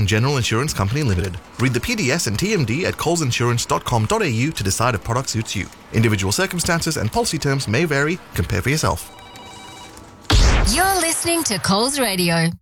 and General Insurance Company Limited. Read the PDS and TMD at colesinsurance.com.au to decide if product suits you. Individual circumstances and policy terms may vary. Compare for yourself. You're listening to Coles Radio.